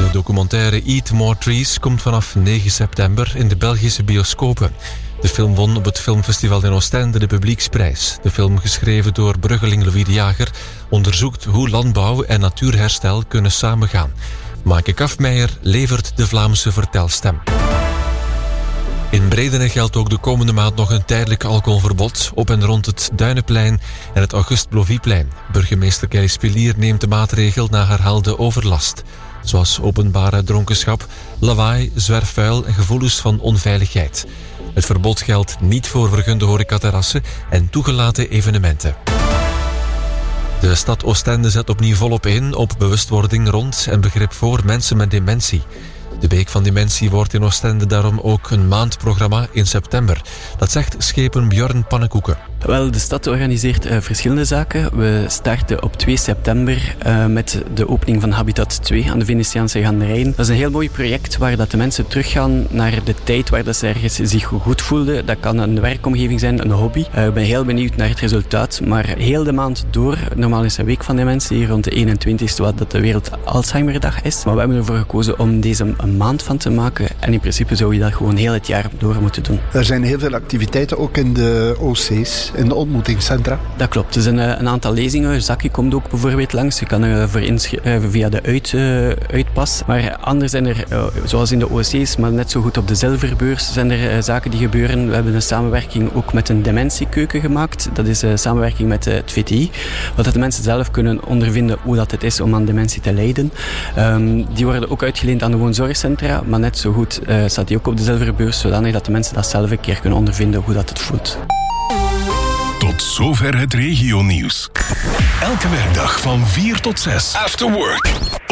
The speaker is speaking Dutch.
De documentaire Eat More Trees komt vanaf 9 september in de Belgische bioscopen. De film won op het filmfestival in Oostende de publieksprijs. De film, geschreven door bruggeling Louis de Jager, onderzoekt hoe landbouw en natuurherstel kunnen samengaan. Maaike Kafmeijer levert de Vlaamse vertelstem. In Bredene geldt ook de komende maand nog een tijdelijk alcoholverbod op en rond het Duinenplein en het Auguste-Blovieplein. Burgemeester Kelly Spilier neemt de maatregel na herhaalde overlast, zoals openbare dronkenschap, lawaai, zwerfvuil en gevoelens van onveiligheid. Het verbod geldt niet voor vergunde horecaterrassen en toegelaten evenementen. De stad Oostende zet opnieuw volop in op bewustwording rond en begrip voor mensen met dementie. De Week van Dementie wordt in Oostende daarom ook een maandprogramma in september. Dat zegt schepen Björn Pannenkoeken. Wel, de stad organiseert verschillende zaken. We starten op 2 september met de opening van Habitat 2 aan de Venetiaanse Gaanderijen. Dat is een heel mooi project waar dat de mensen teruggaan naar de tijd waar dat ze ergens zich goed voelden. Dat kan een werkomgeving zijn, een hobby. Ik ben heel benieuwd naar het resultaat, maar heel de maand door. Normaal is een Week van Dementie rond de 21ste, wat dat de Wereld Alzheimerdag is. Maar we hebben ervoor gekozen om deze een maand van te maken. En in principe zou je dat gewoon heel het jaar door moeten doen. Er zijn heel veel activiteiten, ook in de OC's. In de ontmoetingscentra. Dat klopt. Er zijn een aantal lezingen. Zakkie komt ook bijvoorbeeld langs. Je kan ervoor inschrijven via de uitpas. Maar anders zijn er, zoals in de OC's, maar net zo goed op de Zilverbeurs, zijn er zaken die gebeuren. We hebben een samenwerking ook met een dementiekeuken gemaakt. Dat is een samenwerking met het VTI. Wat de mensen zelf kunnen ondervinden hoe dat het is om aan dementie te lijden. Die worden ook uitgeleend aan de woonzorgcentra. Maar net zo goed staat die ook op de Zilverbeurs, zodanig dat de mensen dat zelf een keer kunnen ondervinden hoe dat het voelt. Tot zover het regionieuws. Elke werkdag van 4 tot 6. After Work.